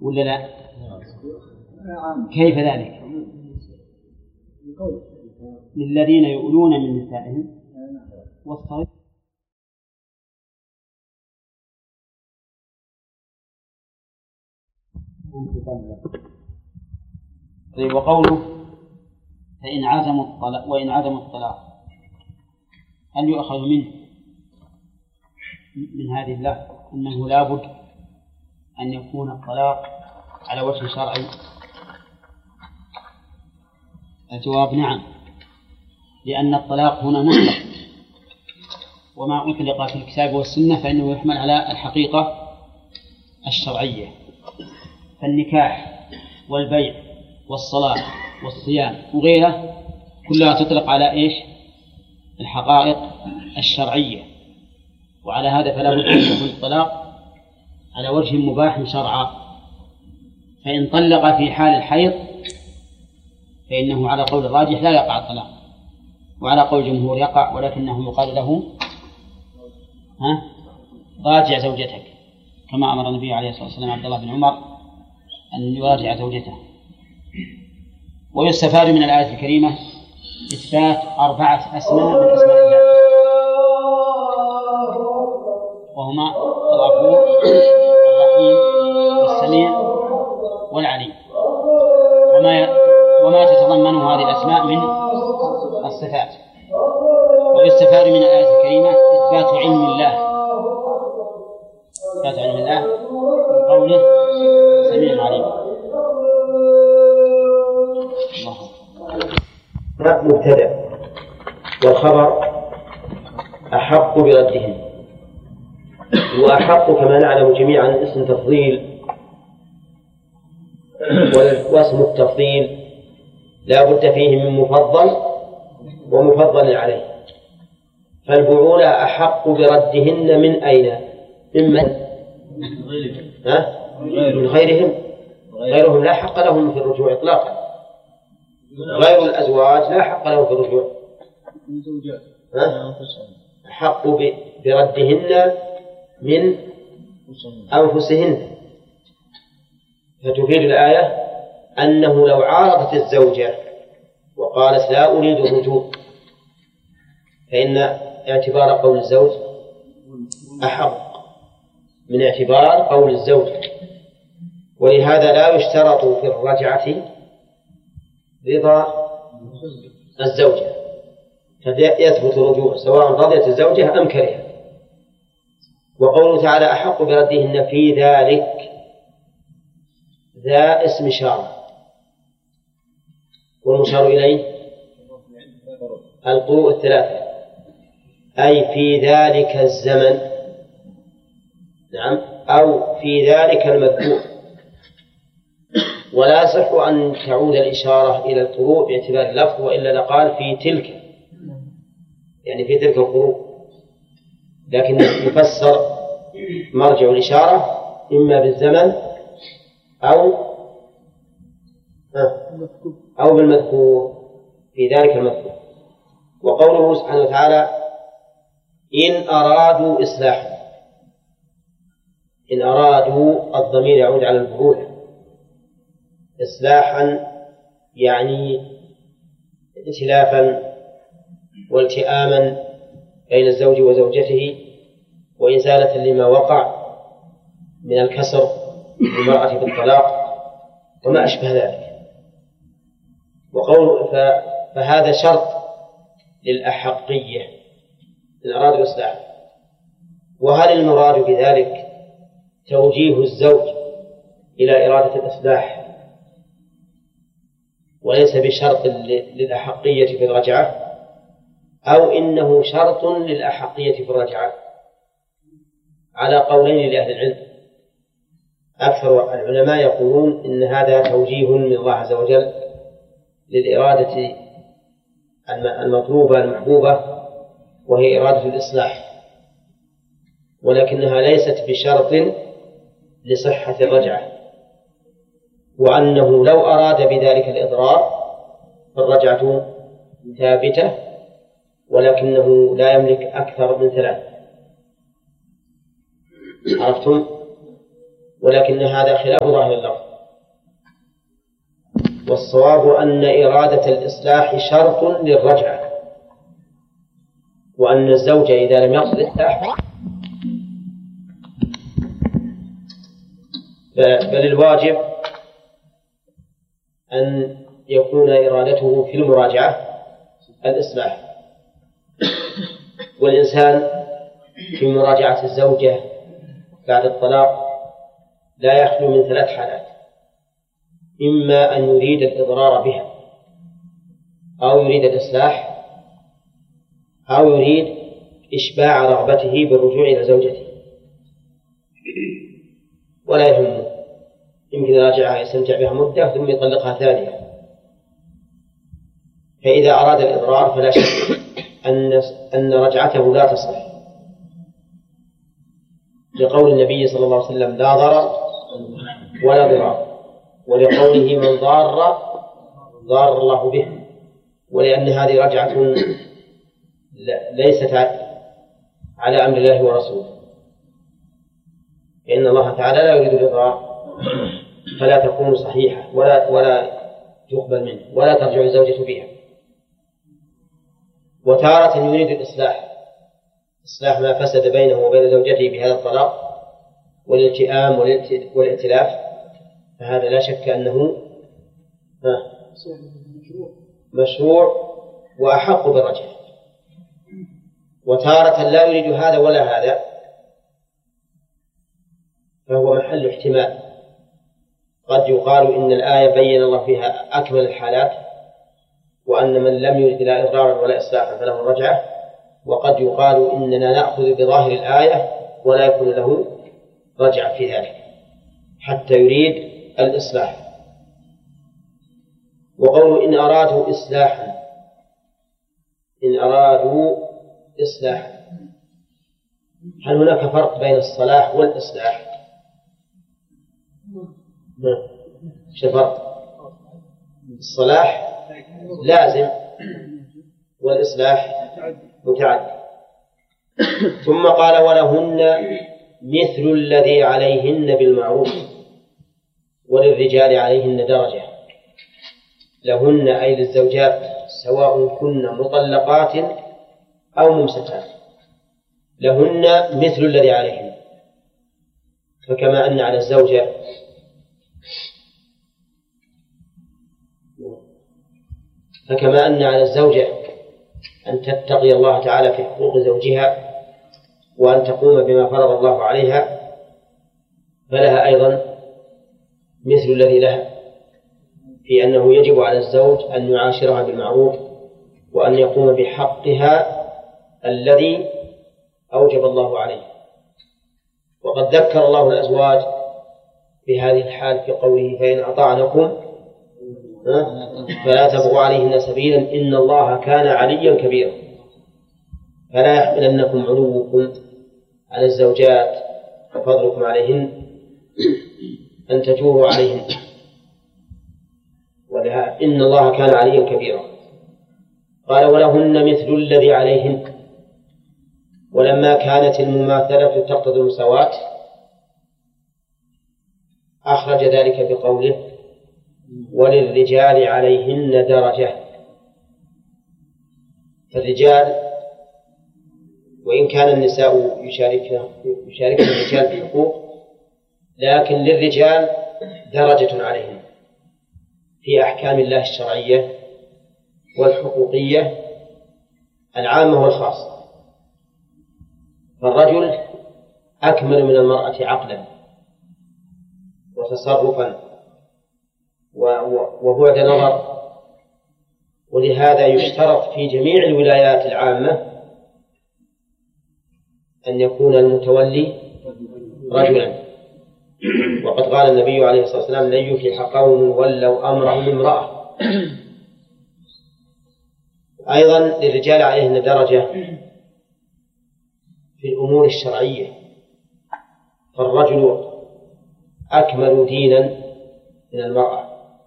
ولا لا؟ كيف ذلك؟ للذين يؤلون من نسائهم والصغير. طيب، وقوله فإن عزموا الطلاق وإن عزموا الطلاق، هل يؤخذ منه من هذه اللفظ أنه لا بد أن يكون الطلاق على وجه شرعي؟ الجواب نعم، لأن الطلاق هنا مطلق، وما أطلق في الكتاب والسنة فإنه يحمل على الحقيقة الشرعية، فالنكاح والبيع والصلاة والصيام وغيره كلها تطلق على إيش؟ الحقائق الشرعية. وعلى هذا فلا بد أن يكون الطلاق على وجه مباح شرعا. فإن طلق في حال الحيض فإنه على قول الراجح لا يقع الطلاق، وعلى قول الجمهور يقع، ولكنه يقال له راجع زوجتك، كما أمر النبي عليه الصلاة والسلام عبد الله بن عمر أن يراجع زوجته. ويستفاد من الآية الكريمة إثبات 4 أسماء من أسماء الله، وهما الغفور الرحيم والسميع والعليم، وما تتضمنه هذه الأسماء من الصفات. ويستفاد من الآية الكريمة إثبات علم الله، إثبات علم الله من قوله سميع عليم. مبتدأ والخبر أحق بردهم. وأحق كما نعلم جميعا اسم تفضيل، واسم التفضيل لا بد فيه من مفضل ومفضل عليه. فالبعولة أحق بردهن من أين؟ ممن؟ من غيرهم. غيرهم لا حق لهم في الرجوع إطلاقا. غير الأزواج لا حق لهم في الرجوع. أحق بردهن من أنفسهن. فتفيد الآية أنه لو عارضت الزوجة وقالت لا أريد الرجوع فإن اعتبار قول الزوج أحق من اعتبار قول الزوج. ولهذا لا يشترط في الرجعة رضا الزوجة، فيثبت الرجوع سواء رضيت الزوجة أم كرهت. وقوله تعالى أحق بردهن في ذلك، ذا اسم إشارة، والمشار إليه القروء 3، أي في ذلك الزمن، نعم، أو في ذلك المذكور. ولا يصح أن تعود الإشارة إلى القروء باعتبار اللفظ، وإلا لقال في تلك، يعني في تلك القروء، لكن يفسر مرجع الإشارة إما بالزمن أو بالمذكور، في ذلك المذكور. وقوله سبحانه وتعالى إن أرادوا إصلاحا، إن أرادوا الضمير يعود على البعولة، إصلاحا يعني ائتلافا والتئاما بين الزوج وزوجته، وإزالة لما وقع من الكسر للمرأة بالطلاق وما أشبه ذلك. وقول فهذا شرط للأحقية إن أرادوا إصلاحا. وهل المراد بذلك توجيه الزوج إلى إرادة الإصلاح وليس بشرط للأحقية في الرجعة، أو إنه شرط للأحقية في الرجعة؟ على قولين لأهل العلم. أكثر العلماء يقولون إن هذا توجيه من الله عز وجل للإرادة المطلوبة المحبوبة، وهي إرادة الإصلاح، ولكنها ليست بشرط لصحة الرجعة، وأنه لو أراد بذلك الإضرار فالرجعة ثابتة، ولكنه لا يملك أكثر من 3. عرفتم؟ ولكن هذا خلاف ظاهر اللفظ، والصواب أن إرادة الإصلاح شرط للرجعة، وأن الزوج إذا لم يقصد الإصلاح بل الواجب أن يكون إرادته في المراجعة الإصلاح. والإنسان في مراجعة الزوجة بعد الطلاق لا يخلو من 3 حالات: إما أن يريد الإضرار بها، أو يريد الإصلاح، أو يريد إشباع رغبته بالرجوع إلى زوجته، ولا يهمه، يمكن يراجعها يستمتع بها مدة ثم يطلقها ثانية. فإذا أراد الإضرار فلا شك أن رجعته لا تصح، لقول النبي صلى الله عليه وسلم: لا ضرر ولا ضرار، ولقوله: من ضار الله به، ولأن هذه رجعة ليست على أمر الله ورسوله، فإن الله تعالى لا يريد الإضرار، فلا تكون صحيحة ولا تقبل منه ولا ترجع الزوجة بها. وتارة يريد الإصلاح، إصلاح ما فسد بينه وبين زوجته بهذا الطلاق والالتئام والائتلاف، فهذا لا شك أنه مشروع وأحق بالرجع. وتارة لا يريد هذا ولا هذا، فهو محل احتمال. قد يقال إن الآية بين الله فيها أكمل الحالات، وأن من لم يرد لا إضرارا ولا إصلاحا فله الرجعة، وقد يقال إننا نأخذ بظاهر الآية ولا يكون له رجعة في ذلك حتى يريد الإصلاح. وقولوا إن أرادوا إصلاحا، هل هناك فرق بين الصلاح والإصلاح؟ ايش الفرق؟ الصلاح لازم والإصلاح متعدي. ثم قال: ولهن مثل الذي عليهن بالمعروف وللرجال عليهن درجة. لهن أي للزوجات، سواء كن مطلقات أو ممسكات، لهن مثل الذي عليهن. فكما أن على الزوجة أن تتقي الله تعالى في حقوق زوجها وأن تقوم بما فرض الله عليها، فلها أيضا مثل الذي لها، في أنه يجب على الزوج أن يعاشرها بالمعروف وأن يقوم بحقها الذي أوجب الله عليه. وقد ذكر الله الأزواج بهذه الحال في قوله: فإن أطعنكم فلا تبغوا عليهن سبيلا إن الله كان عليا كبيرا. فلا يحملنكم علوكم على الزوجات وفضلكم عليهن أن تجوروا عليهن، ولها إن الله كان عليا كبيرا. قال: ولهن مثل الذي عليهن. ولما كانت المماثلة تقتضي المساواة أخرج ذلك بقوله: وللرجال عليهن درجة. فالرجال وإن كان النساء يشاركن الرجال في الحقوق، لكن للرجال درجة عليهن في أحكام الله الشرعية والحقوقية العامة والخاصة. فالرجل أكمل من المرأة عقلا وتصرفا وبعد نظر، ولهذا يشترط في جميع الولايات العامة أن يكون المتولي رجلا. وقد قال النبي عليه الصلاة والسلام: لن يفلح قوم ولوا أمرهم امرأة. أيضا للرجال عليهن درجة في الأمور الشرعية، فالرجل أكمل دينا من المرأة،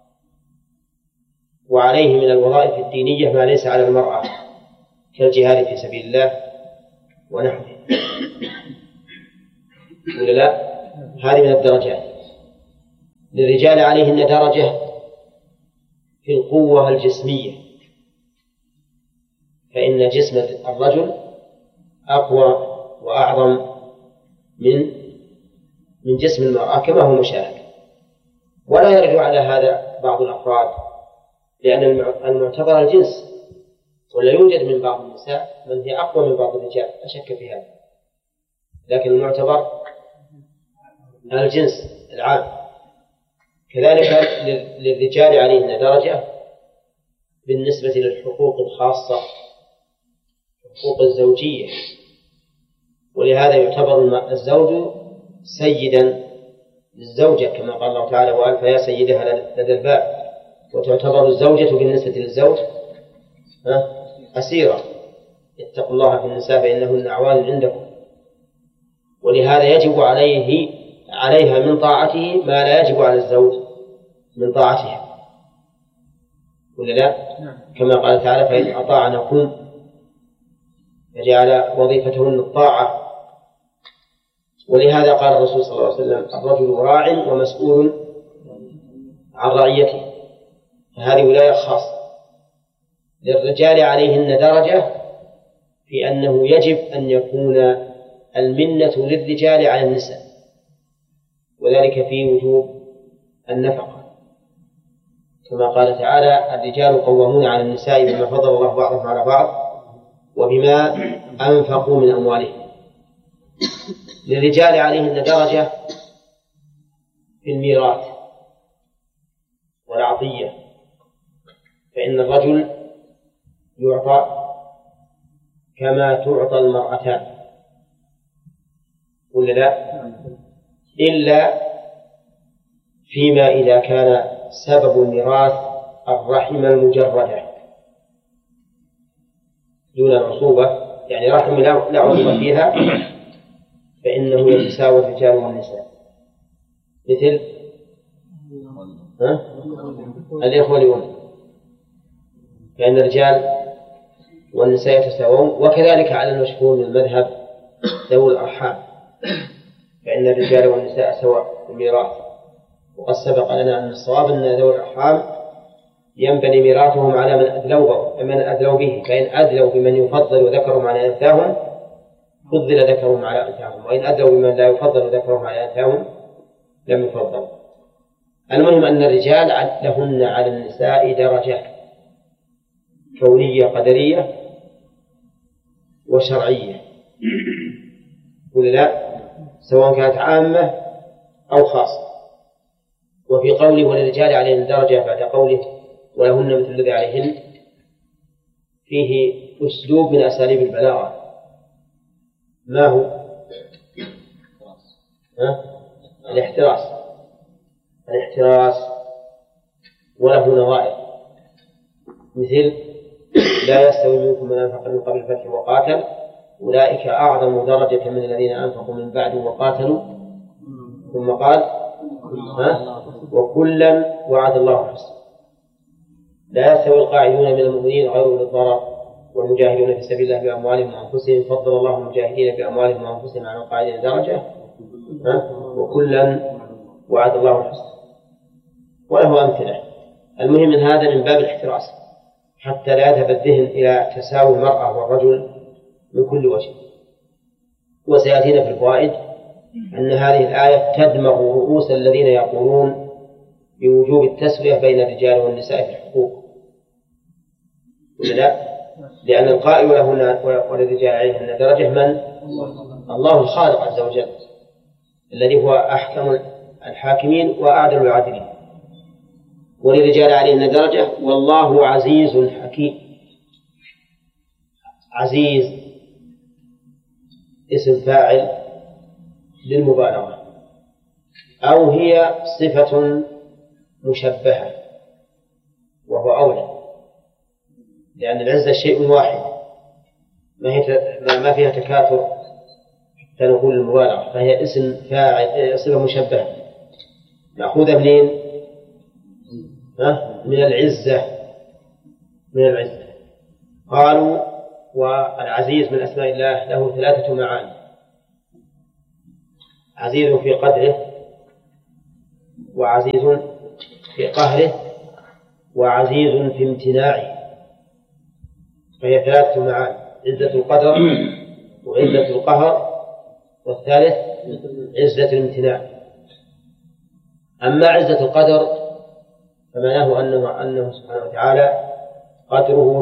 وعليه من الوظائف الدينية ما ليس على المرأة كالجهاد في سبيل الله ونحوه، ولا لا؟ هذه من الدرجات. للرجال عليهن درجة في القوة الجسمية، فإن جسم الرجل أقوى وأعظم من جسم المرأة كما هو مشاهد. ولا يرجع على هذا بعض الأفراد، لأن المعتبر الجنس، ولا يوجد من بعض النساء من هي أقوى من بعض الرجال، لا شك في هذا، لكن المعتبر الجنس العام. كذلك للرجال عليهن درجة بالنسبة للحقوق الخاصة، حقوق الزوجية، ولهذا يعتبر الزوج سيدا للزوجة كما قال الله تعالى: وألف يا سيدها لدى الباب. وتعتبر الزوجة بالنسبة للزوج أسيرة. اتقوا الله في النساء فإنهن أعوان عندكم. ولهذا يجب عليها من طاعته ما لا يجب على الزوج من طاعتها، ولا لا؟ كما قال تعالى: فإن أطاعنكم، فجعل وظيفتهن الطاعة. ولهذا قال الرسول صلى الله عليه وسلم: الرجل راع ومسؤول عن رعيته. فهذه ولاية خاصة. للرجال عليهن درجة في أنه يجب أن يكون المنة للرجال على النساء، وذلك في وجوب النفقة، كما قال تعالى: الرجال قوامون على النساء بما فضل الله بعضهم على بعض وبما أنفقوا من أموالهم. للرجال عليهن درجة في الميراث والعطية، فإن الرجل يعطى كما تعطى المرأتان، ولا لا؟ إلا فيما إذا كان سبب الميراث الرحم المجردة دون العصوبة، يعني رحم لا عصوبة فيها، فإنه يتساوى الرجال والنساء، مثل الإخوة لأم، فإن الرجال والنساء يتساوون. وكذلك على المشهور من المذهب ذوي الأرحام، فإن الرجال والنساء سواء في الميراث. وقد سبق لنا أن الصواب أن ذوي الأرحام ينبني ميراثهم على من أدلوا به، فإن أدلوا بمن يفضل ذكرهم على أنثاهم فضل ذكرهم على أنثاهم، وإن أدلوا بمن لا يفضل ذكرهم على أنثاهم لم يفضل. المهم أن الرجال لهن على النساء درجة كونية قدرية وشرعية، ولا لا؟ سواء كانت عامة أو خاصة. وفي قوله وللرجال عليهن درجة بعد قوله ولهن مثل الذي عليهن فيه أسلوب من أساليب البلاغة. ما هو؟ الاحتراس وله نظائر، مثل لا يستوي منكم من أنفق من قبل الفتح وقاتل أولئك أعظم درجة من الذين أنفقوا من بعد وقاتلوا، ثم قال وكلا وعد الله الحسنى. لا يستوي القاعدون من المؤمنين غير أولي الضرر والمجاهدون في سبيل الله بأموالهم وأنفسهم فضل الله المجاهدين بأموالهم وأنفسهم على القاعدين درجة، وكلا وعد الله الحسنى. وله أمثلة. المهم من هذا من باب الاحتراس حتى لا يذهب الذهن إلى تساوي المرأة والرجل من كل وجه. وسيأتينا في الفوائد أن هذه الآية تدمغ رؤوس الذين يقولون بوجوب التسوية بين الرجال والنساء في الحقوق، ولا لا؟ لأن القائل لهن وللرجال عليهن درجة من؟ الله الخالق عز وجل الذي هو أحكم الحاكمين وأعدل العادلين. وللرجال عليهن درجة والله عزيز حكيم. عزيز اسم فاعل للمبالغة، أو هي صفة مشبهة وهو أولى، لأن العزة شيء واحد ما فيها تكاثر حتى نقول المبالغة، فهي اسم فاعل صفة مشبهة مأخوذة منين؟ من العزة. قالوا والعزيز من أسماء الله له 3 معاني. عزيز في قدره، وعزيز في قهره، وعزيز في امتناعه، فهي ثلاثة معاني: عزة القدر، وعزة القهر، والثالث عزة الامتناع. أما عزة القدر فمعناه أنه سبحانه وتعالى قدره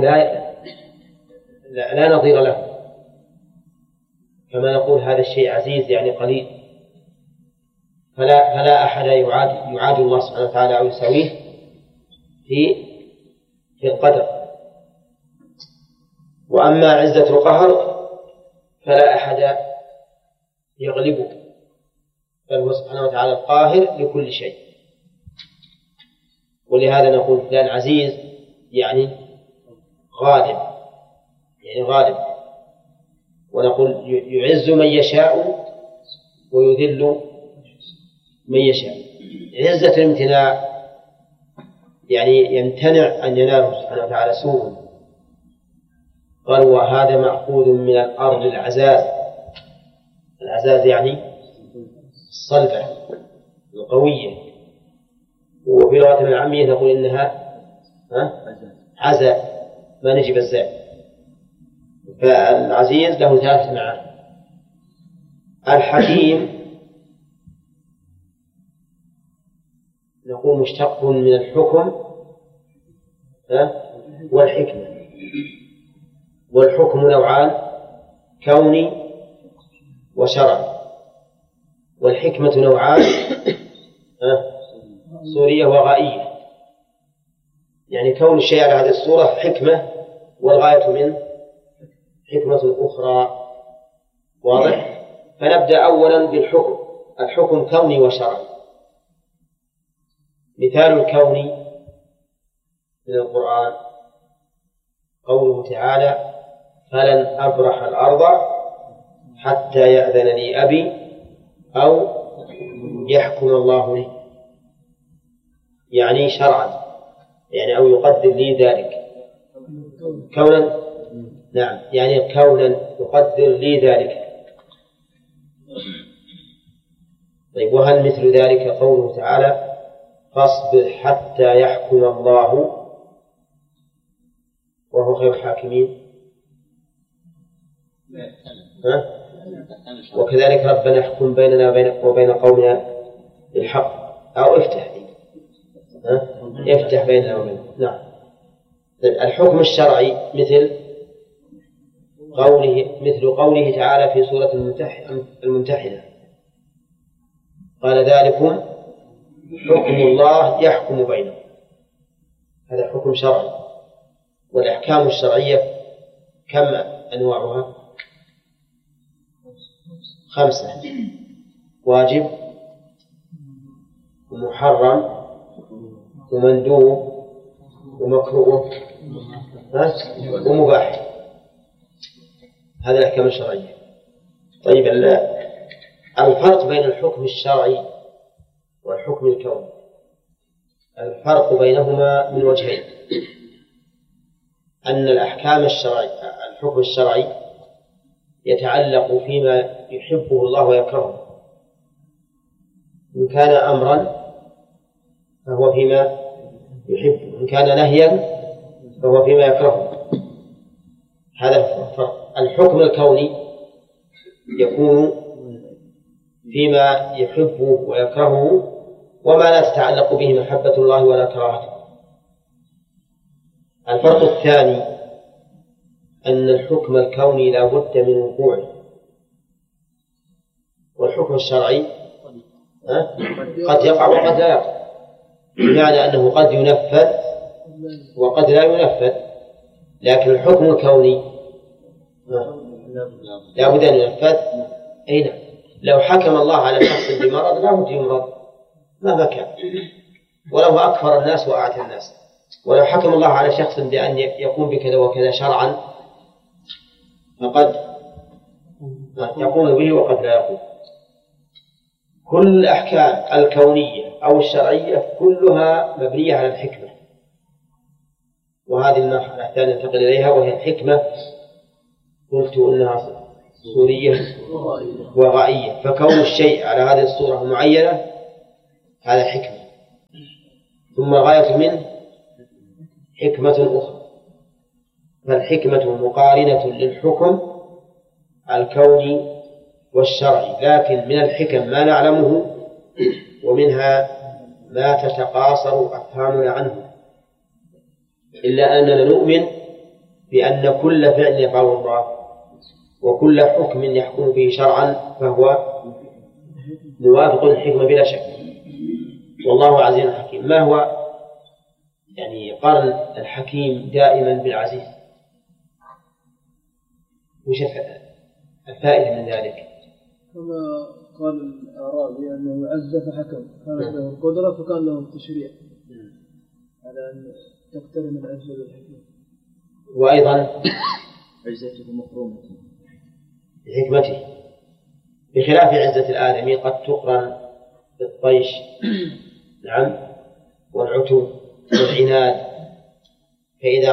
لا نظير له، كما نقول هذا الشيء عزيز يعني قليل، فلا أحد يعاد الله سبحانه وتعالى أو يساويه في القدر. وأما عزة القهر فلا أحد يغلبه، بل هو سبحانه وتعالى القاهر لكل شيء. ولهذا نقول فلان عزيز يعني غالب، ونقول يعز من يشاء ويذل من يشاء. عزة الامتناع يعني يمتنع أن يناله سبحانه وتعالى سوء. قال وهذا مأخوذ من الأرض العزاز. العزاز يعني الصلبة القوية، وفي لغة العامية نقول إنها عزاء، ما نجيب الزاء. فالعزيز له ثلاث معاني. الحكيم نقول مشتق من الحكم والحكمة. والحكم نوعان: كوني وشرعي. والحكمة نوعان: صورية وغائية. يعني كون الشيء على هذه الصورة حكمة، والغاية منه حكمة أخرى. واضح؟ فنبدأ أولا بالحكم. الحكم كوني وشرعي. مثال الكون من القرآن قوله تعالى: فلن أبرح الأرض حتى يأذن لي أبي أو يحكم الله لي، يعني شرعا، يعني أو يقدر لي ذلك كونا. نعم، يعني كونا يقدر لي ذلك. طيب، وهل مثل ذلك قوله تعالى: فاصبر حتى يحكم الله وهو خير الحاكمين؟ وكذلك ربنا احكم بيننا وبين قومنا بالحق، أو افتح بيننا وبينهم. نعم. الحكم الشرعي مثل قوله تعالى في سورة الممتحنة: قال ذلكم حكم الله يحكم بينكم. هذا حكم شرعي. والأحكام الشرعية كم أنواعها؟ 5: واجب، ومحرم، ومندوب، ومكروه، ومباح. هذه الأحكام الشرعية. طيب، الفرق بين الحكم الشرعي والحكم الكوني، الفرق بينهما من وجهين: أن الأحكام الشرعية، الحكم الشرعي يتعلق فيما يحبه الله ويكرهه، إن كان أمرا فهو فيما يحبه، إن كان نهيا فهو فيما يكرهه. هذا الفرق. الحكم الكوني يكون فيما يحبه ويكرهه، وما لا تتعلق به محبة الله ولا كراهته. الفرق الثاني أن الحكم الكوني لا بد من وقوعه، والحكم الشرعي قد يقع وقد لا يقع، بمعنى أنه قد ينفذ وقد لا ينفذ. لكن الحكم الكوني لا بد أن ينفذ. أين لو حكم الله على شخص بمرض لا بد يمرض مهما كان، ولو أكثر الناس وأعتى الناس. ولو حكم الله على شخص بأن يقوم بكذا وكذا شرعا فقد يقوم به وقد لا يقوم. كل الأحكام الكونية أو الشرعية كلها مبنية على الحكمة. وهذه المرحلة الثانية ننتقل إليها، وهي الحكمة. قلت إنها صورية وغائية، فكون الشيء على هذه الصورة المعينة هذا حكمة، ثم الغاية منه حكمة أخرى، فالحكمة مقارنة للحكم الكوني والشرعي، لكن من الحكم ما نعلمه، ومنها ما تتقاصر أفهامنا عنه، إلا أننا نؤمن بأن كل فعل يفعله الله وكل حكم يحكم به شرعا فهو موافق للحكمة بلا شك، والله عزيز حكيم. ما هو يعني قرن الحكيم دائما بالعزيز؟ وش الفائدة من ذلك؟ كما قال الأعرابي أنه عز فحكم، كانت له القدرة فكان له التشريع على أن تقترن العزة بالحكمة، وأيضا عزته مقرونة بحكمته، بخلاف عزة الآدمي قد تقرن بالطيش نعم والعتو والعناد، فإذا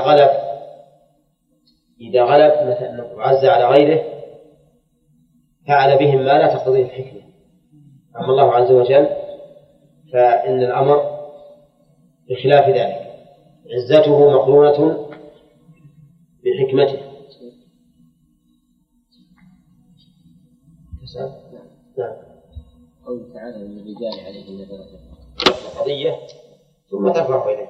غلب مثلا عز على غيره فعل بهم ما لا تقتضيه الحكمة. أما الله عز وجل فإن الأمر بخلاف ذلك، عزته مقرونة بحكمته. نعم. قوله تعالى من الرجال عليهن درجة، قضية ثم ترفع إليه.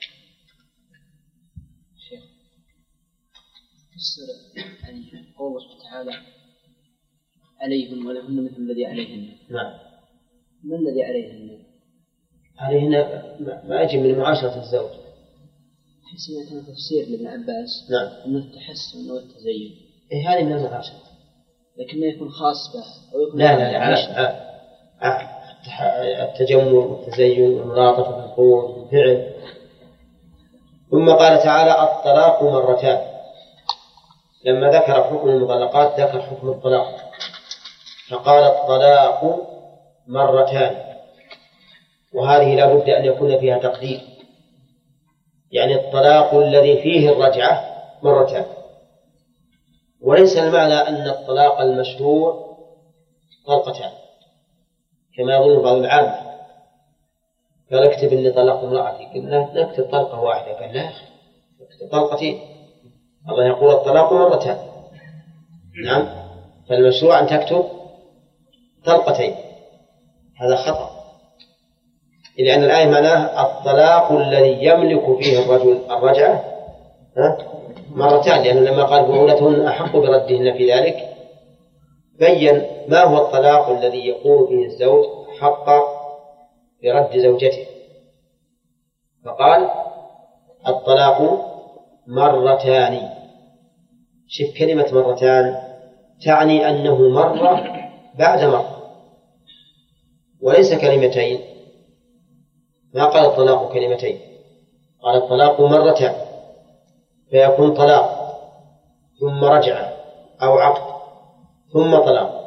شيخ فسر يعني قوله تعالى عليهن ولهن مثل الذي عليهن. نعم. ما الذي عليهن؟ عليهن ما يجب من معاشرة الزوج. سمعت تفسير لابن عباس نعم أنه التحسن والتزين. هذه من المعاشرة، لكن ما يكون خاص به أو يكون لا التجمل والتزين والملاطفة في القول والفعل. ثم قال تعالى الطلاق مرتان، لما ذكر حكم المطلقات ذكر حكم الطلاق، فقال الطلاق مرتان، وهذه لا بد أن يكون فيها تقدير، يعني الطلاق الذي فيه الرجعة مرتان، وليس المعنى أن الطلاق المشروع طلقتان كما يظن بعض العامة، قال اكتب إني طلقت امرأتي، قلنا نكتب طلقة واحدة، قال لا اكتب طلقتين، الله يقول الطلاق مرتان. نعم، فالمشروع أن تكتب طلقتين، هذا خطأ، لأن الآية معناه الطلاق الذي يملك فيه الرجل الرجعة مرتان، لأنه لما قال بؤولتهن أحق بردهن في ذلك بين ما هو الطلاق الذي يقول فيه الزوج حق برد زوجته، فقال الطلاق مرتان. شوف كلمة مرتان تعني أنه مرة بعد مرة وليس كلمتين، ما قال الطلاق كلمتين، قال الطلاق مرتان، فيكون طلاق ثم رجعة أو عقد ثم طلاق.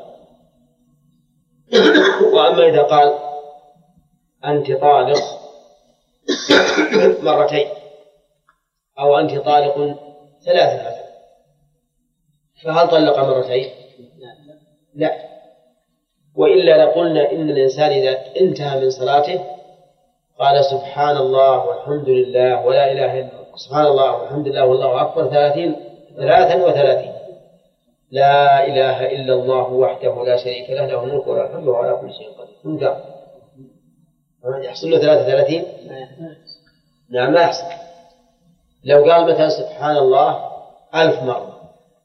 وأما إذا قال أنت طالق مرتين أو أنت طالق ثلاثة مثلا، فهل طلق مرتين؟ لا، وإلا لقلنا إن الإنسان إذا انتهى من صلاته قال سبحان الله والحمد لله ولا إله إلا الله، سبحان الله والحمد لله والله أكبر 33 لا إله إلا الله وحده لا شريك له له الملك وله الحمد وهو على كل شيء قدير، من قال يحصل له 33؟ نعم ما يحصل. لو قال مثلا سبحان الله 1000 مرة،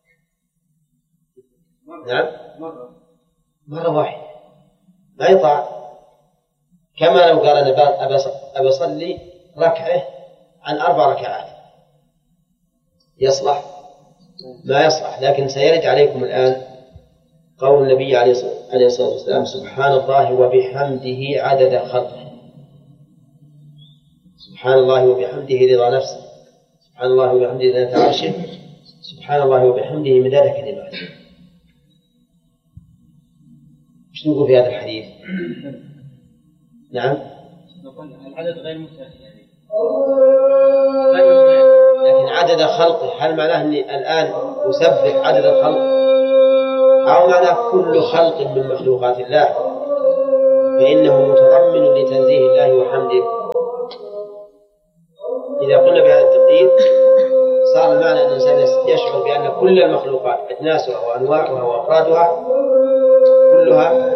نعم مرة واحدة ما يطلع، كما لو قال أنا أبى أصلي ركعة عن 4 ركعات، يصلح؟ ما يصلح. لكن سيرد عليكم الآن قول النبي عليه الصلاة والسلام سبحان الله وبحمده عدد خلقه، سبحان الله وبحمده رضا نفسه، سبحان الله وبحمده ذات عرشه، سبحان الله وبحمده مداد كلماته. ايش نقول في هذا الحديث؟ نعم العدد غير متأخر، لكن عدد خلقه هل معناه أني الآن أسبح عدد الخلق أو معنى كل خلق من مخلوقات الله فإنه متضمن لتنزيه الله وحمده. إذا قلنا بهذا التقدير صار المعنى أن الإنسان يشعر بأن كل المخلوقات أجناسها وأنواعها وأفرادها كلها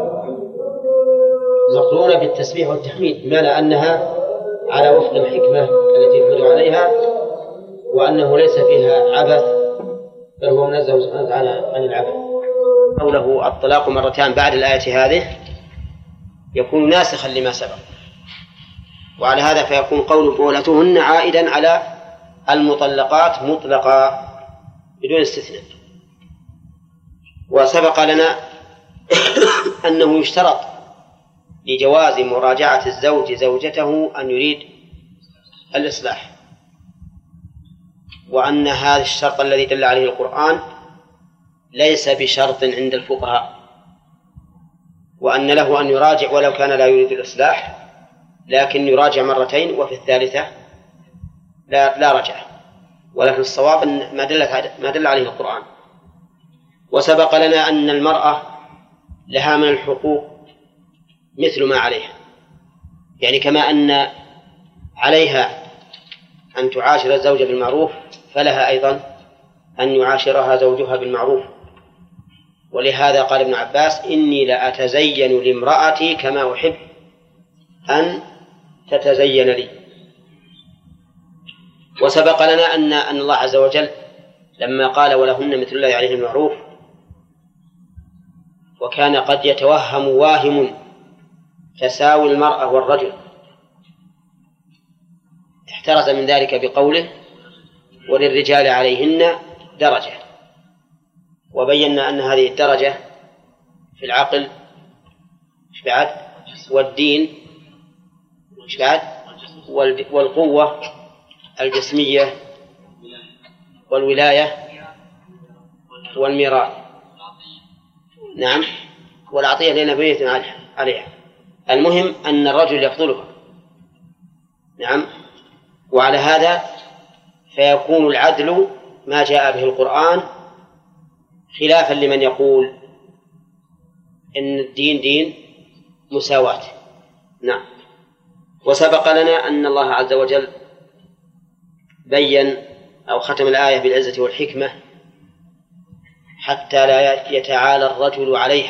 مقرونة بالتسبيح والتحميد، بمعنى أنها على وفق الحكمة التي يحمد عليها، وأنه ليس فيها عبث، بل هو منزه سبحانه وتعالى عن العبث. قوله الطلاق مرتان بعد الآية هذه يكون ناسخا لما سبق، وعلى هذا فيكون قول بولتهن عائدا على المطلقات مطلقا بدون استثناء. وسبق لنا أنه يشترط لجواز مراجعة الزوج زوجته أن يريد الإصلاح، وأن هذا الشرط الذي دل عليه القرآن ليس بشرط عند الفقهاء، وأن له أن يراجع ولو كان لا يريد الإصلاح، لكن يراجع مرتين وفي الثالثة لا رجع، ولكن الصواب ما دل عليه القرآن. وسبق لنا أن المرأة لها من الحقوق مثل ما عليها، يعني كما أن عليها أن تعاشر الزوج بالمعروف فلها أيضا أن يعاشرها زوجها بالمعروف. ولهذا قال ابن عباس: إني لأتزين لامرأتي كما أحب أن تتزين لي. وسبق لنا أن الله عز وجل لما قال ولهن مثل الله عليه المعروف، وكان قد يتوهم واهم تساوي المرأة والرجل، احترز من ذلك بقوله: وللرجال عليهن درجة. وبينا أن هذه الدرجة في العقل بعد، والدين بعد، والقوة الجسمية، والولاية، والميراث. نعم، والعطية لنا بنية عليها. المهم أن الرجل يفضلها. نعم. وعلى هذا فيكون العدل ما جاء به القرآن، خلافا لمن يقول إن الدين دين مساواة. نعم. وسبق لنا أن الله عز وجل بين أو ختم الآية بالعزة والحكمة حتى لا يتعالى الرجل عليها،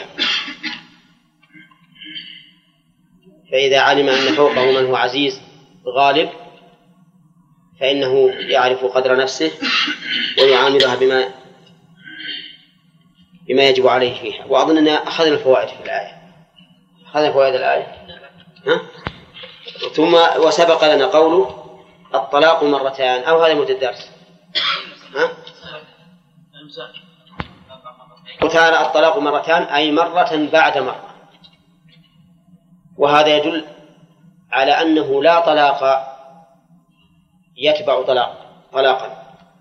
فإذا علم أن فوقه من هو عزيز غالب فإنه يعرف قدر نفسه ويعاملها بما يجب عليه فيها. وأظننا أخذنا الفوائد في الآية، أخذنا فوائد الآية. ثم وسبق لنا قوله الطلاق مرتان، أو هذا مدة الدرس. وتعالى الطلاق مرتان أي مرة بعد مرة، وهذا يدل على أنه لا طلاق يتبع طلاقا،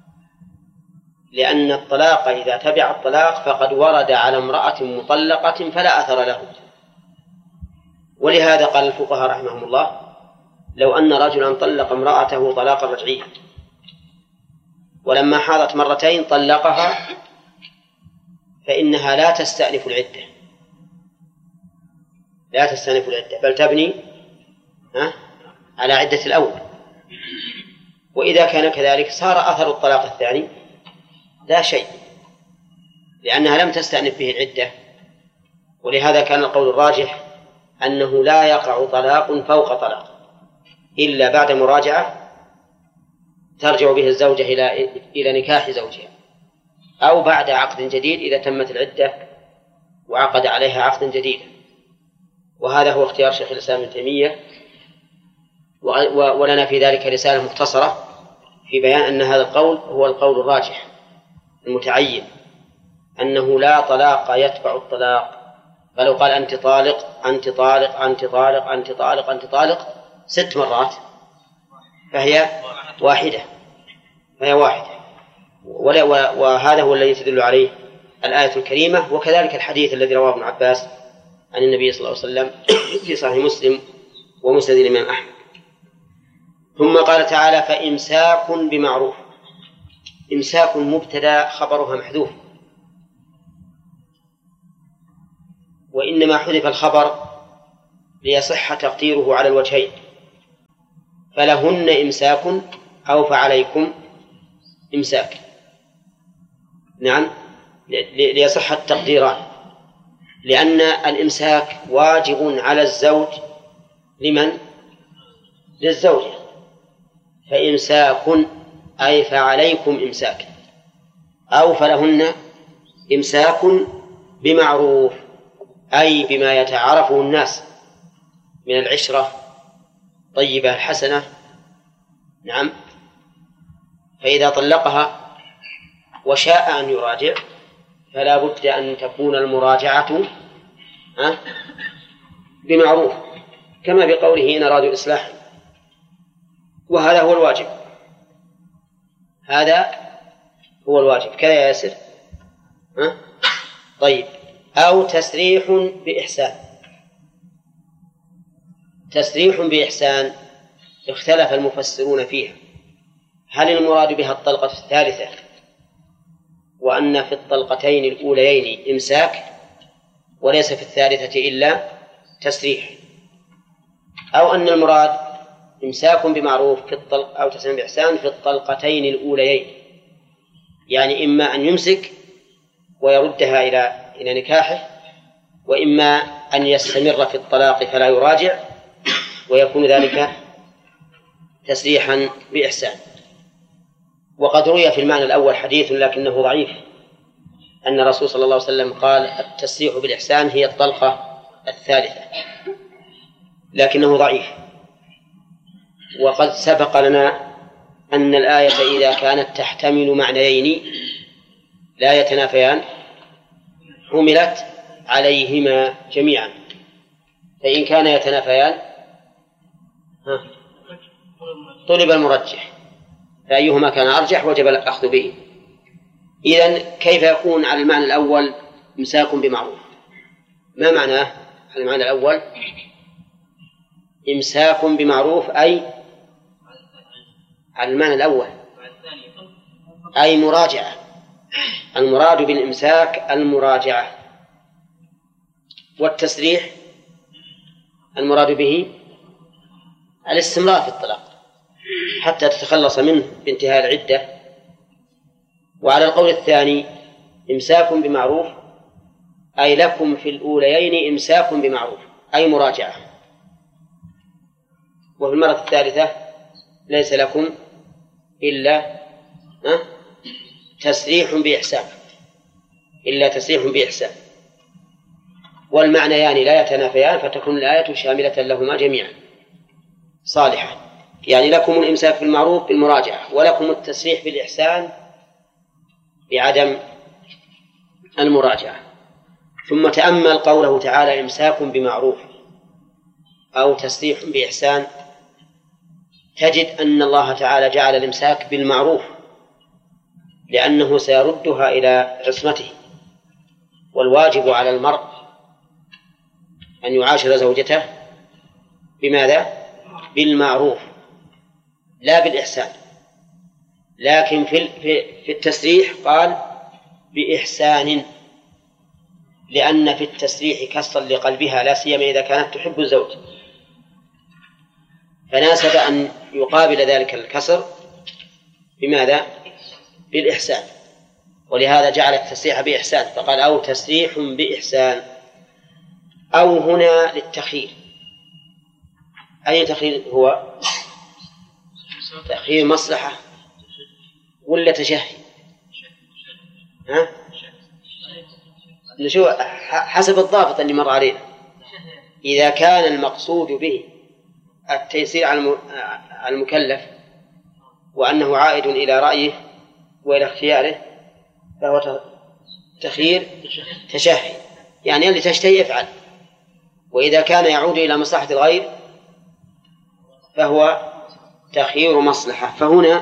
لأن الطلاق إذا تبع الطلاق فقد ورد على امرأة مطلقة فلا أثر له. ولهذا قال الفقهاء رحمهم الله: لو أن رجلا طلق امرأته طلاقا رجعيا ولما حاضت مرتين طلقها فإنها لا تستأنف العدة، بل تبني على عدة الأول. وإذا كان كذلك صار أثر الطلاق الثاني لا شيء، لأنها لم تستأنف به العدة. ولهذا كان القول الراجح أنه لا يقع طلاق فوق طلاق إلا بعد مراجعة ترجع به الزوجة إلى نكاح زوجها، أو بعد عقد جديد إذا تمت العدة وعقد عليها عقد جديد. وهذا هو اختيار شيخ الإسلام ابن تيمية، ولنا في ذلك رسالة مختصرة في بيان أن هذا القول هو القول الراجح المتعين، أنه لا طلاق يتبع الطلاق. فلو قال أنت طالق أنت طالق أنت طالق أنت طالق أنت طالق 6 مرات فهي واحدة. وهذا هو الذي تدل عليه الآية الكريمة، وكذلك الحديث الذي رواه ابن عباس عن النبي صلى الله عليه وسلم في صحيح مسلم ومسند الإمام أحمد. ثم قال تعالى: فإمساك بمعروف. إمساك مبتدأ خبرها محذوف، وإنما حذف الخبر ليصح تقديره على الوجهين، فلهن إمساك أو فعليكم إمساك. نعم، ليصح التقديران، لأن الإمساك واجب على الزوج لمن؟ للزوجة، فإمساك أي فعليكم إمساك، أو فلهن إمساك بمعروف أي بما يتعارفه الناس من العشرة طيبة الحسنة. نعم، فإذا طلقها وشاء أن يراجع فلا بد أن تكون المراجعة بمعروف، كما بقوله إن أرادوا إصلاحا، وهذا هو الواجب، هذا هو الواجب كذا يا ياسر. طيب، أو تسريح بإحسان. تسريح بإحسان اختلف المفسرون فيها، هل المراد بها الطلقة الثالثة وأن في الطلقتين الأوليين إمساك وليس في الثالثة إلا تسريح، أو أن المراد إمساك بمعروف في الطلق أو تسريح بإحسان في الطلقتين الأوليين، يعني إما أن يمسك ويردها إلى نكاحه، وإما أن يستمر في الطلاق فلا يراجع ويكون ذلك تسريحا بإحسان. وقد روي في المعنى الأول حديث لكنه ضعيف، أن الرسول صلى الله عليه وسلم قال التسريح بالإحسان هي الطلقة الثالثة، لكنه ضعيف. وقد سبق لنا أن الآية إذا كانت تحتمل معنيين لا يتنافيان حملت عليهما جميعا، فإن كان يتنافيان طلب المرجح، فأيهما كان أرجح وجب الأخذ به. إذن كيف يكون على المعنى الأول إمساك بمعروف؟ ما معناه على المعنى الأول إمساك بمعروف؟ أي على المعنى الأول أي مراجعة، المراد بالإمساك المراجعة، والتسريح المراد به الاستمرار في الطلاق حتى تتخلص منه بانتهاء العدة. وعلى القول الثاني إمساك بمعروف أي لكم في الأوليين إمساك بمعروف أي مراجعة، وفي المرة الثالثة ليس لكم إلا تسريح بإحسان، إلا تسريح بإحسان، والمعنيان لا يتنافيان، فتكون الآية شاملة لهما جميعا صالحة. يعني لكم الإمساك بالمعروف بالمراجعة، ولكم التسريح بالإحسان بعدم المراجعة. ثم تأمل قوله تعالى إمساك بمعروف أو تسريح بإحسان، تجد أن الله تعالى جعل الإمساك بالمعروف لأنه سيردها إلى عصمته، والواجب على المرء أن يعاشر زوجته بماذا؟ بالمعروف لا بالإحسان. لكن في التسريح قال بإحسان، لأن في التسريح كسرا لقلبها، لا سيما إذا كانت تحب الزوج، فناسب أن يقابل ذلك الكسر بماذا؟ بالإحسان، ولهذا جعل التسريح بإحسان فقال أو تسريح بإحسان. أو هنا للتخيير، أي تخيير هو؟ تخيير مصلحة ولا تشهي؟ نشوف حسب الضابط اللي مر علينا. إذا كان المقصود به التيسير على المكلف وأنه عائد إلى رأيه وإلى اختياره فهو تخيير تشهي، يعني اللي تشتهي افعل. وإذا كان يعود إلى مصلحة الغير فهو تخيير مصلحة. فهنا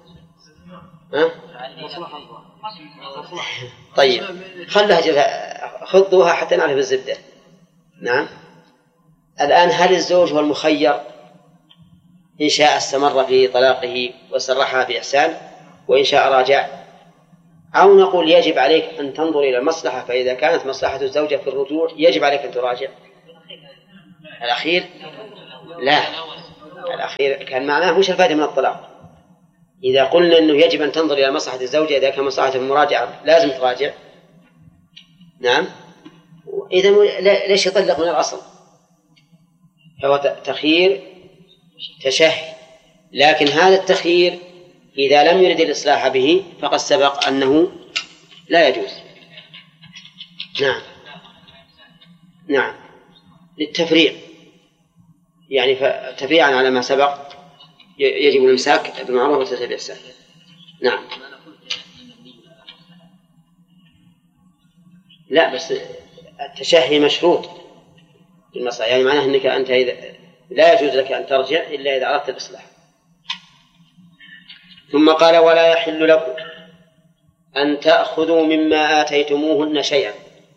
طيب خلها خذوها حتى نعرف الزبدة. نعم. الآن هل الزوج هو المخير إن شاء استمر في طلاقه وسرحها بإحسان، وإن شاء راجع؟ أو نقول يجب عليك أن تنظر إلى المصلحة، فإذا كانت مصلحة الزوجة في الرجوع يجب عليك أن تراجع. الأخير لا، الأخير كان معناه مش الفائدة من الطلاق. إذا قلنا أنه يجب أن تنظر إلى مصلحة الزوجة، إذا كان مصلحة المراجعة لازم تراجع، نعم، إذا ليش يطلق من الأصل؟ فهو تخيير تشهي، لكن هذا التخيير إذا لم يرد الإصلاح به فقد سبق أنه لا يجوز. نعم نعم، للتفريع، يعني تفريعا على ما سبق يجب الإمساك بالمعروف والتسبيح بالإحسان. نعم. لا بس التشهي مشروط بالمصلحة، يعني معناه أنك أنت لا يجوز لك أن ترجع إلا إذا أردت الإصلاح. ثم قال ولا يحل لكم أن تأخذوا مما آتيتموهن شيئا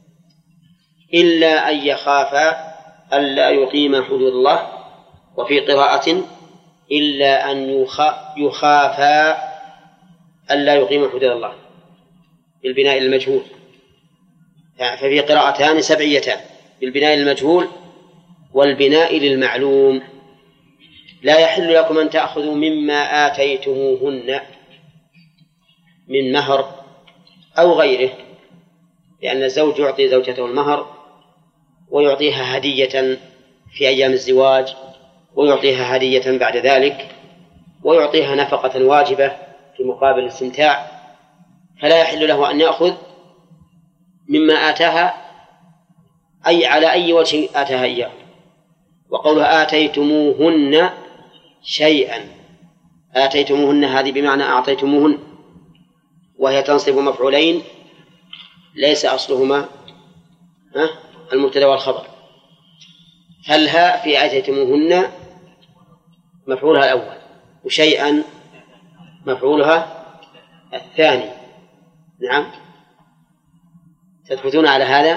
إلا أن يخافا ألا يقيما حدود الله، وفي قراءة إلا أن يخافا ألا يقيما حدود الله بالبناء المجهول، ففي قراءتان سبعيتان بالبناء المجهول والبناء للمعلوم. لا يحل لكم أن تأخذوا مما آتيتموهن من مهر أو غيره، لأن الزوج يعطي زوجته المهر ويعطيها هدية في أيام الزواج، ويعطيها هدية بعد ذلك، ويعطيها نفقة واجبة في مقابل الاستمتاع، فلا يحل له أن يأخذ مما آتاها أي على أي وجه آتاها إياه. وقولها آتيتموهن شيئا، آتيتموهن هذه بمعنى أعطيتموهن، وهي تنصب مفعولين ليس أصلهما المبتدأ والخبر، فالها في آتيتموهن مفعولها الأول، وشيئا مفعولها الثاني. نعم، تثبتون على هذا؟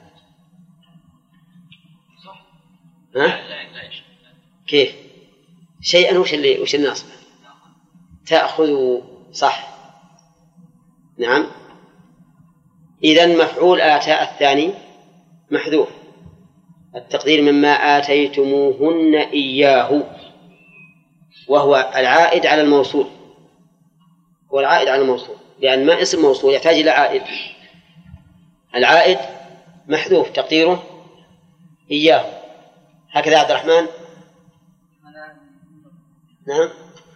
كيف؟ شيئا وش اللي ناصبه؟ تأخذوا، صح، نعم. إذن مفعول آتاء الثاني محذوف، التقدير مما آتيتموهن إياه، وهو العائد على الموصول، هو العائد على الموصول، لأن ما اسم موصول يحتاج إلى عائد. العائد محذوف تقديره إياه، هكذا عبد الرحمن. نعم.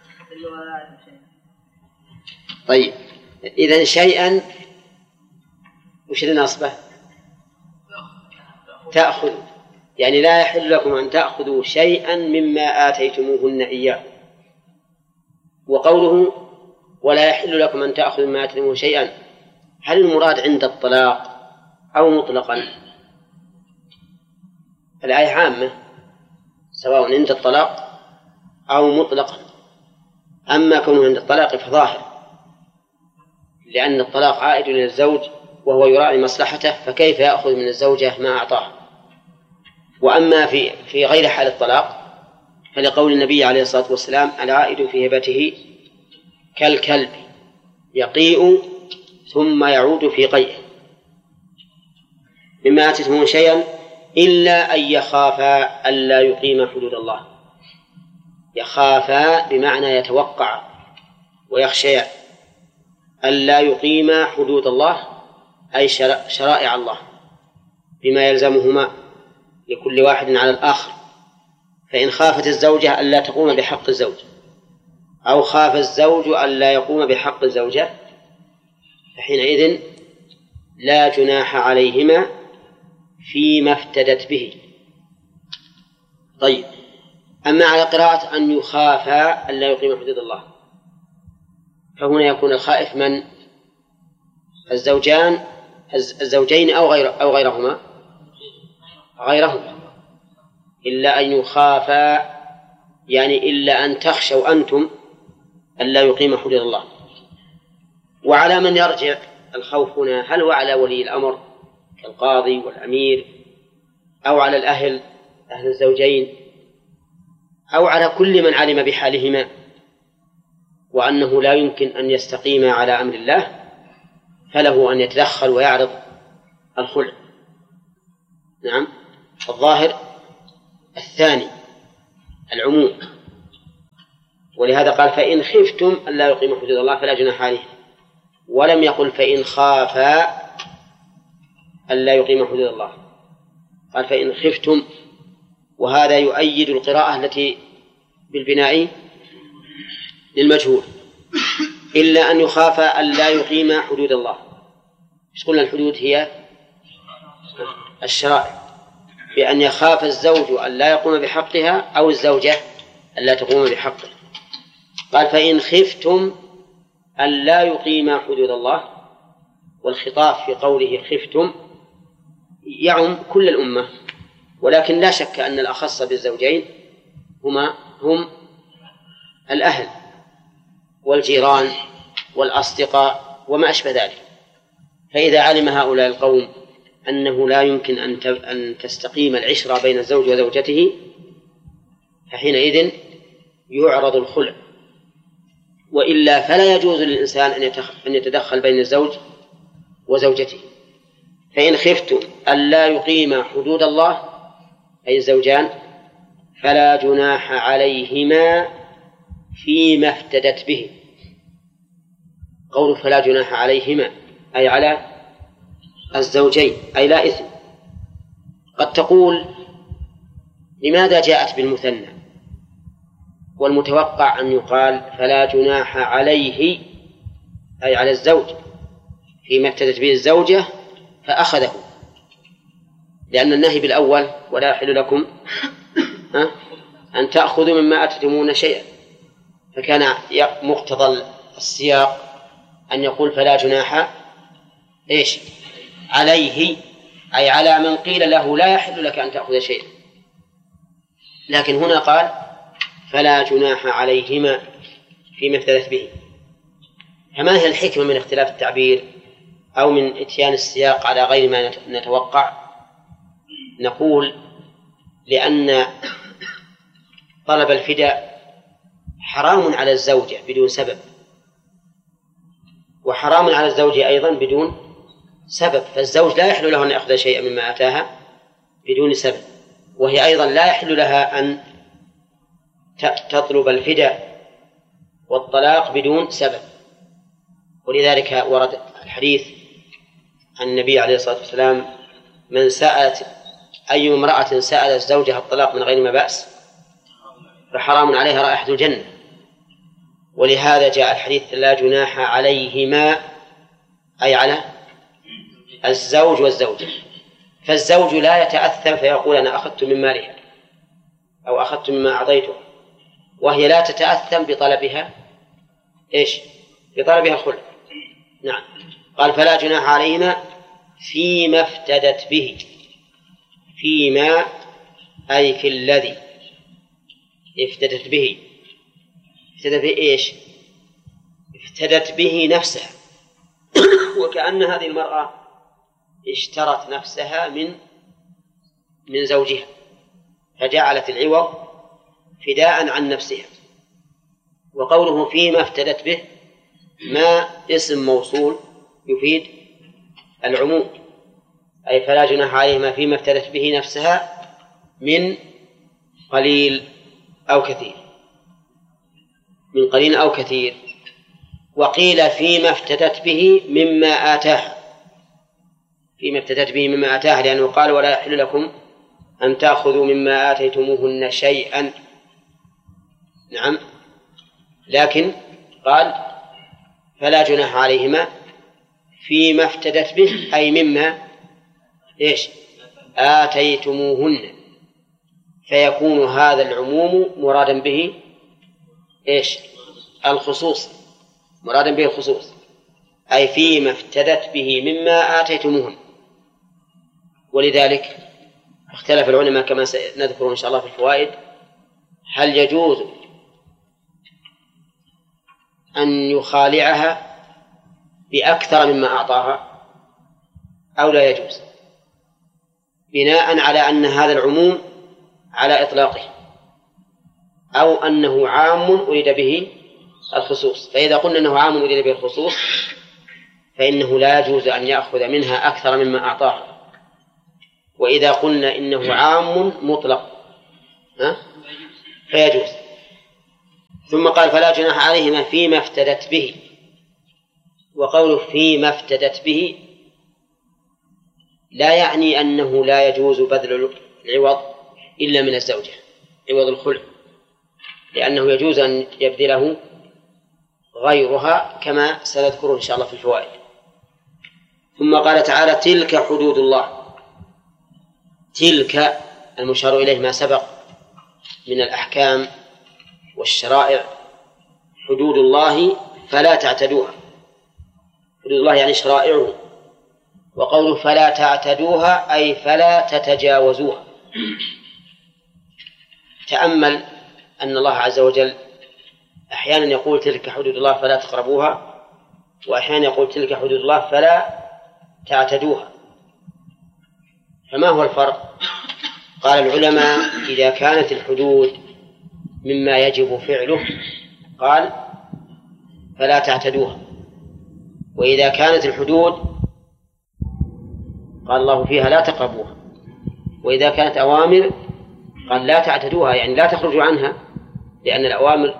طيب، إذن شيئا وش النصبة؟ تأخذ، يعني لا يحل لكم أن تأخذوا شيئا مما آتيتموهن إياه. وقوله ولا يحل لكم أن تأخذوا مما آتيتموه شيئا، هل المراد عند الطلاق أو مطلقا؟ الآية عامة سواء عند الطلاق أو مطلقا، أما كونه عند الطلاق فظاهر، لأن الطلاق عائد للزوج وهو يراعي مصلحته، فكيف يأخذ من الزوجة ما أعطاه؟ وأما في غير حال الطلاق فلقول النبي عليه الصلاة والسلام العائد في هبته كالكلب يقيء ثم يعود في قيئه. مما آتيتموه شيئا إلا أن يخافا ألا يقيم حدود الله. يخافا بمعنى يتوقع ويخشى ألا يقيم حدود الله، أي شرائع الله بما يلزمهما لكل واحد على الآخر. فإن خافت الزوجة ألا تقوم بحق الزوج، أو خاف الزوج ألا يقوم بحق الزوجة، فحينئذ لا جناح عليهما فيما افتدت به. طيب، أما على قراءة أن يخافا ألا يقيم حدود الله، فهنا يكون الخائف من؟ الزوجين أو غيرهما، إلا أن يخافا، يعني إلا أن تخشوا أنتم ألا يقيم حدود الله. وعلى من يرجع الخوف هنا؟ هل هو على ولي الأمر كالقاضي والأمير، أو على أهل الزوجين، أو على كل من علم بحالهما وأنه لا يمكن أن يستقيم على أمر الله، فله أن يتدخل ويعرض الخلع. نعم. الظاهر الثاني العموم، ولهذا قال فإن خفتم ألا يقيموا حدود الله فلا جناح عليهم، ولم يقل فإن خافا ألا يقيموا حدود الله، قال فإن خفتم، وهذا يؤيد القراءة التي بالبناء للمجهول، إلا أن يخاف ألا يقيم حدود الله. إيش قلنا؟ الحدود هي الشرائع، بأن يخاف الزوج ألا يقوم بحقها أو الزوجة ألا تقوم بحقه. قال فإن خفتم ألا يقيم حدود الله، والخطاب في قوله خفتم يعم كل الأمة، ولكن لا شك أن الأخص بالزوجين هم الأهل والجيران والأصدقاء وما أشبه ذلك. فإذا علم هؤلاء القوم أنه لا يمكن أن تستقيم العشرة بين الزوج وزوجته، فحينئذ يعرض الخلع، وإلا فلا يجوز للإنسان أن يتدخل بين الزوج وزوجته. فإن خفتم ألا يقيم حدود الله أي الزوجان فلا جناح عليهما فيما افتدت به. قوله فلا جناح عليهما أي على الزوجين، أي لا إثم. قد تقول لماذا جاءت بالمثنى؟ والمتوقع أن يقال فلا جناح عليه أي على الزوج فيما افتدت به الزوجة فأخذه، لأن النهي بالأول ولا يحل لكم أن تأخذوا مما آتيتموهن شيئا، فكان مقتضى السياق أن يقول فلا جناح إيش عليه أي على من قيل له لا يحل لك أن تأخذ شيئا، لكن هنا قال فلا جناح عليهما فيما افتدت به. فما هي الحكمة من اختلاف التعبير أو من إتيان السياق على غير ما نتوقع؟ نقول لأن طلب الفداء حرام على الزوجة بدون سبب، وحرام على الزوج أيضا بدون سبب، فالزوج لا يحل له أن يأخذ شيئا مما آتاها بدون سبب، وهي أيضا لا يحل لها أن تطلب الفداء والطلاق بدون سبب. ولذلك ورد الحديث عن النبي عليه الصلاة والسلام من سألت أي امرأة سألت زوجها الطلاق من غير ما بأس فحرام عليها رائحة الجنة. ولهذا جاء الحديث لا جناح عليهما أي على الزوج والزوجة، فالزوج لا يتأثم فيقول أنا أخذت من مالها أو أخذت مما أعطيته، وهي لا تتأثم بطلبها إيش؟ بطلبها الخلع. نعم. قال فلا جناح عليهما فيما افتدت به، فيما أي في الذي افتدت به. افتدت به إيش؟ افتدت به نفسها، وكأن هذه المرأة اشترت نفسها من زوجها فجعلت العوض فداء عن نفسها. وقوله فيما افتدت به ما اسم موصول يفيد العموم، أي فلا جناح عليهما فيما افتدت به نفسها من قليل أو كثير، من قليل أو كثير. وقيل فيما افتدت به مما آتاها، فيما افتدت به مما آتاها، لأنه قال ولا يحل لكم أن تأخذوا مما آتيتموهن شيئا. نعم. لكن قال فلا جناح عليهما فيما افتدت به أي مما إيش آتيتموهن، فيكون هذا العموم مرادا به إيش الخصوص، مرادا به الخصوص، أي فيما افتدت به مما آتيتموهن. ولذلك اختلف العلماء كما سنذكر إن شاء الله في الفوائد هل يجوز أن يخالعها بأكثر مما أعطاها أو لا يجوز، بناء على أن هذا العموم على إطلاقه أو أنه عام أريد به الخصوص. فإذا قلنا أنه عام أريد به الخصوص فإنه لا يجوز أن يأخذ منها أكثر مما أعطاه. وإذا قلنا إنه عام مطلق فيجوز. ثم قال فلا جناح عليهما فيما افتدت به. وقوله فيما افتدت به لا يعني أنه لا يجوز بذل العوض إلا من الزوجة، عوض الخلع، لأنه يجوز أن يبذله غيرها كما سنذكره إن شاء الله في الفوائد. ثم قال تعالى تلك حدود الله. تلك المشار إليه ما سبق من الأحكام والشرائع، حدود الله فلا تعتدوها. حدود الله يعني شرائعه. وقوله فلا تعتدوها أي فلا تتجاوزوها. تأمل أن الله عز وجل أحيانا يقول تلك حدود الله فلا تقربوها، وأحيانا يقول تلك حدود الله فلا تعتدوها. فما هو الفرق؟ قال العلماء إذا كانت الحدود مما يجب فعله قال فلا تعتدوها، وإذا كانت الحدود قال الله فيها لا تقربوها، وإذا كانت أوامر قال لا تعتدوها، يعني لا تخرجوا عنها، لأن الأوامر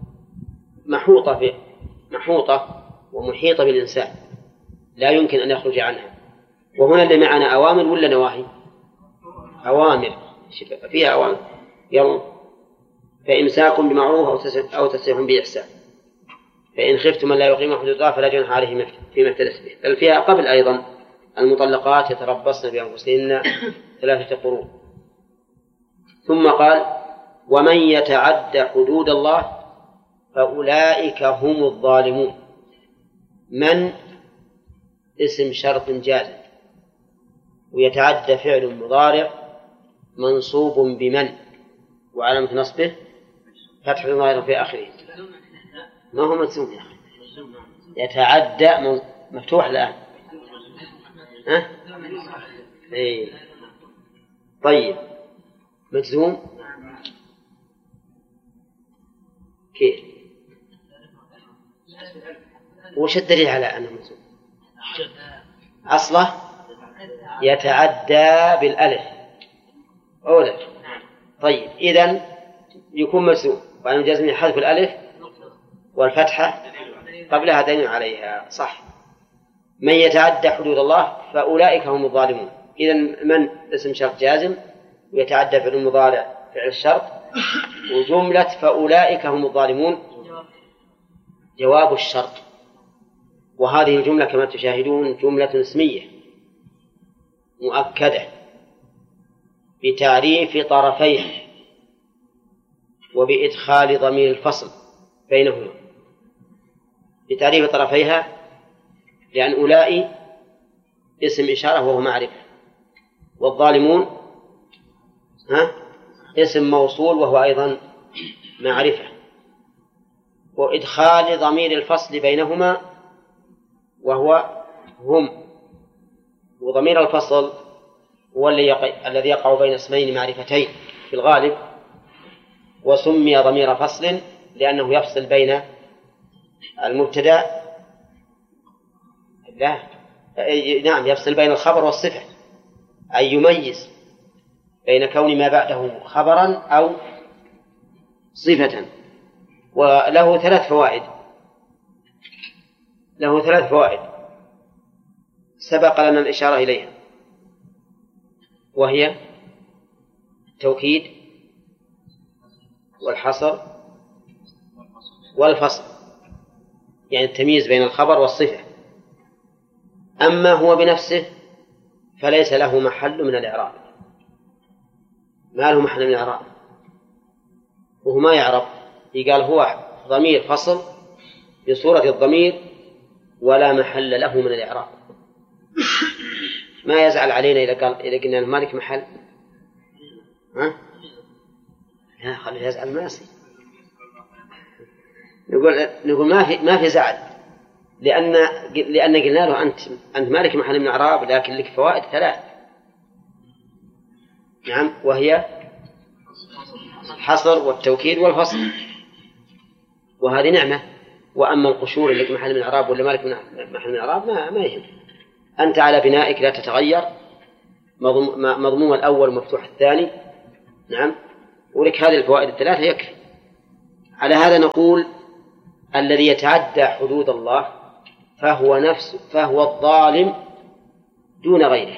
محوطة ومحيطة بالإنسان لا يمكن أن يخرج عنها. وهنا اللي معنا أوامر ولا نواهي؟ أوامر فيها أوامر. يلا فإمساك بمعروف أو تسريح بإحسان، فإن خفتم من لا يقيم حدود الله فلا جناح عليه فيما افتدت به. بل فيها قبل أيضا المطلقات يتربصن بأنفسهن 3 قروء. ثم قال ومن يتعد حدود الله فأولئك هم الظالمون. من اسم شرط جازم، ويتعدى فعل مضارع منصوب بمن، وعلامة نصبه فتح ظاهر في آخره. ما هو مجزوم يا أخي؟ يتعدى مفتوح الآن. إيه. طيب مجزوم كيف؟ وش الدليل على أنه مجزوم؟ أصله يتعدى بالألف أولا. طيب إذن يكون مجزوم، وأن الجزم حذف الألف والفتحة قبلها دليل عليها. صح. من يتعدى حدود الله فأولئك هم الظالمون. إذن من اسم شرط جازم، ويتعدى فعل المضارع فعل الشرط، وجملة فأولئك هم الظالمون جواب الشرط. وهذه الجملة كما تشاهدون جملة اسمية مؤكدة بتعريف طرفيها وبإدخال ضمير الفصل بينهما. بتعريف طرفيها لأن أولئك اسم إشارة وهو معرفة، والظالمون اسم موصول وهو أيضا معرفة، وإدخال ضمير الفصل بينهما وهو هم. وضمير الفصل هو الذي يقع بين اسمين معرفتين في الغالب، وسمي ضمير فصل لأنه يفصل بين المبتدأ يفصل بين الخبر والصفة، أي يميز بين كون ما بعده خبرا أو صفة. وله 3 فوائد. له 3 فوائد سبق لنا الإشارة إليها، وهي التوكيد والحصر والفصل، يعني التمييز بين الخبر والصفة. أما هو بنفسه فليس له محل من الإعراب، ما له محل من الإعراب، وهو ما يعرب. يقال هو ضمير فصل بصورة الضمير ولا محل له من الإعراب. ما يزعل علينا إذا قلنا المالك محل، لا خليه يزعل، ما يصير. نقول ما في زعل، لأن قلنا له أنت مالك محل من الإعراب، لكن لك فوائد 3. نعم، وهي الحصر والتوكيد والفصل، وهذه نعمة وأما القشور اللي محل من الإعراب ولا مالك من محل من الإعراب ما يهم. أنت على بنائك لا تتغير، مضموم الأول ومفتوح الثاني. نعم، ولك هذه الفوائد الثلاثة يكفي. على هذا نقول الذي يتعدى حدود الله فهو الظالم دون غيره.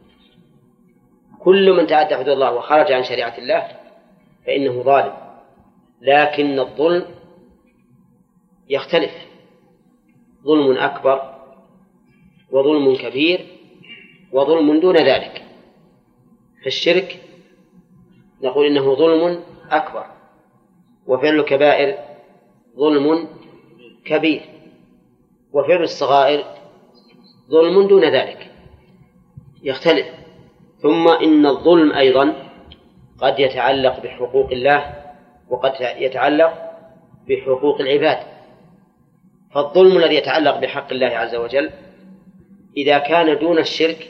كل من تعدى حدود الله وخرج عن شريعة الله فإنه ظالم، لكن الظلم يختلف، ظلم أكبر وظلم كبير وظلم دون ذلك. فالشرك نقول إنه ظلم أكبر، وفعل الكبائر ظلم كبير، وفعل الصغائر ظلم دون ذلك، يختلف. ثم إن الظلم أيضا قد يتعلق بحقوق الله وقد يتعلق بحقوق العباد. فالظلم الذي يتعلق بحق الله عز وجل إذا كان دون الشرك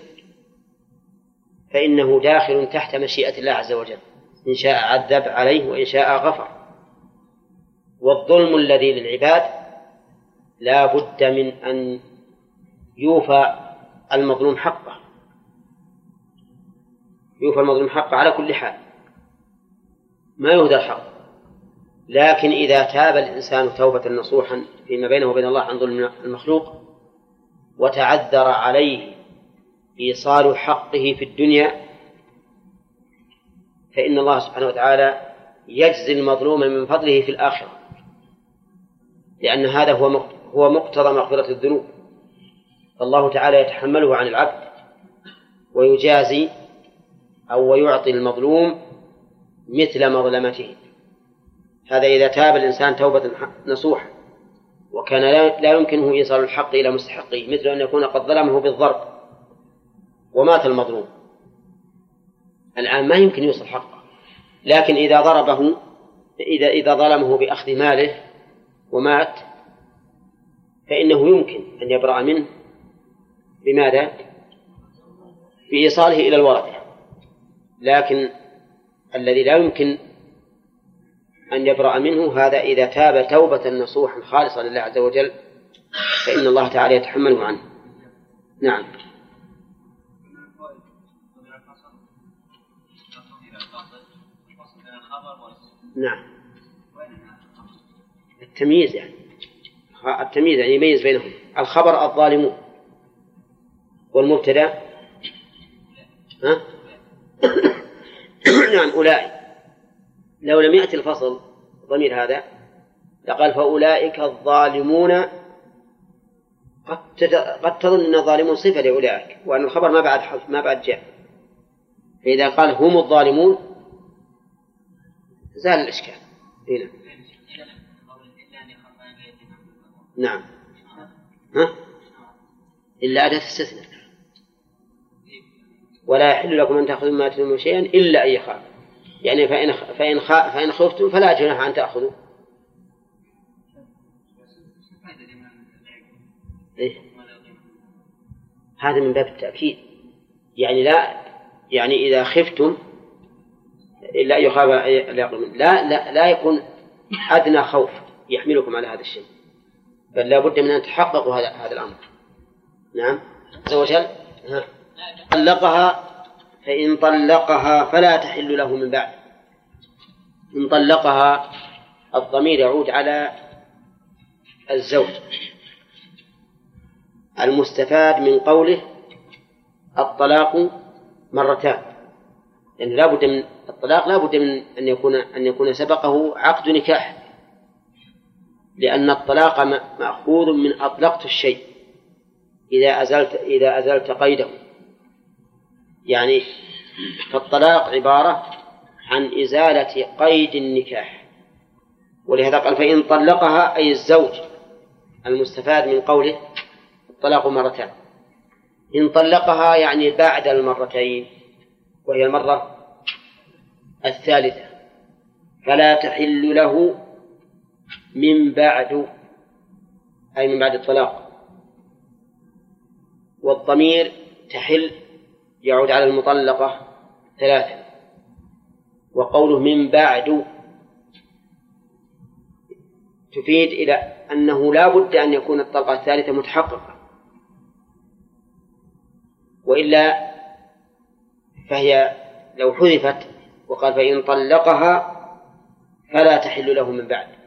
فإنه داخل تحت مشيئة الله عز وجل، إن شاء عذب عليه وإن شاء غفر. والظلم الذي للعباد لا بد من أن يوفى المظلوم حقه، يوفى المظلوم حقه على كل حال، ما يهدى الحق. لكن إذا تاب الإنسان توبة نصوحا فيما بينه وبين الله عن ظلم المخلوق وتعذر عليه إيصال حقه في الدنيا فإن الله سبحانه وتعالى يجزي المظلوم من فضله في الآخرة، لأن هذا هو مقتضى مغفرة الذنوب. فالله تعالى يتحمله عن العبد ويجازي أو ويعطي المظلوم مثل مظلمته. هذا إذا تاب الإنسان توبة نصوحة وكان لا يمكنه إيصال الحق إلى مستحقه، مثل أن يكون قد ظلمه بالضرب ومات المظلوم، الآن ما يمكن يوصل حقه. لكن إذا ضربه إذا ظلمه بأخذ ماله ومات فإنه يمكن أن يبرأ منه بماذا؟ بإيصاله إلى الورثة. لكن الذي لا يمكن أن يبرأ منه هذا إذا تاب توبة نصوحا خالصة لله عز وجل فإن الله تعالى يتحمله عنه. نعم. نعم، التمييز يعني يميز بينهم. الخبر الظالمون، والمبتدأ نعم أولئك. لو لم يأتي الفصل ضمير هذا لقال فأولئك الظالمون، قد تظن أن الظالمون صفة لأولئك وأن الخبر ما بعد جاء. فإذا قال هم الظالمون زال الإشكال هنا. نعم، إلا أداة استثناء، ولا يحل لكم أن تأخذوا ما آتيتموهن شيئا إلا أن يخاف، يعني فإن خفتم فلا جناح أن تأخذوا. إيه؟ هذا من باب التأكيد، يعني إذا خفتم إلا أن يخاف لا يكون أدنى خوف يحملكم على هذا الشيء، بل لا بد من أن تحققوا هذا الأمر. نعم. عز وجل طلقها فإن طلقها فلا تحل له من بعد. إن طلقها الضمير يعود على الزوج، المستفاد من قوله الطلاق مرتان، لأن لا بد من الطلاق لا بد من أن يكون سبقه عقد نكاح، لأن الطلاق مأخوذ من أطلقت الشيء إذا أزلت قيده، يعني فالطلاق عبارة عن إزالة قيد النكاح. ولهذا قال فإن طلقها أي الزوج، المستفاد من قوله الطلاق مرتان. إن طلقها يعني بعد المرتين، وهي المرة الثالثة، فلا تحل له من بعد، أي من بعد الطلاق. والضمير تحل يعود على المطلقة ثلاثة. وقوله من بعد تفيد إلى أنه لا بد أن يكون الطلقة الثالثة متحققة، وإلا فهي لو حذفت وقال فإن طلقها فلا تحل له من بعد،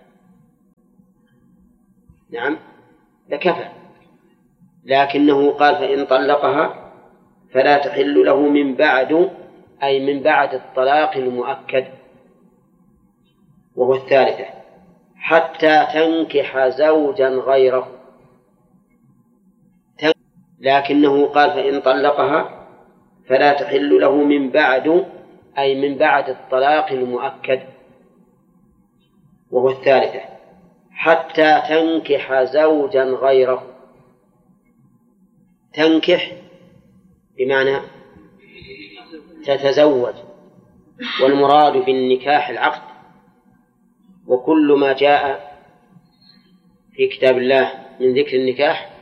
نعم لكفى، لكنه قال فإن طلقها فلا تحل له من بعد، أي من بعد الطلاق المؤكد وهو الثالثة، حتى تنكح زوجا غيره. لكنه قال فإن طلقها فلا تحل له من بعد، أي من بعد الطلاق المؤكد وهو الثالثة، حتى تنكح زوجا غيره. تنكح بمعنى تتزوج، والمراد بالنكاح العقد، وكل ما جاء في كتاب الله من ذكر النكاح